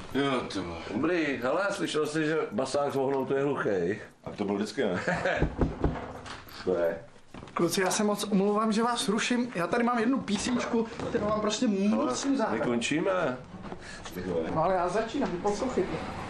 Jo, ty vole. Dobrý, hele, slyšel jsi, že basák s vohnou je hluchý. A to byl vždycky, ne? To je. Kluci, já se moc omlouvám, že vás ruším. Já tady mám jednu písničku, kterou vám prostě musím zahrát. My končíme. No ale já začínám, poslouchejte.